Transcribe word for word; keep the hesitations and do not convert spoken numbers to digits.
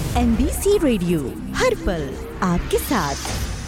M B C radio, हर पल आपके साथ।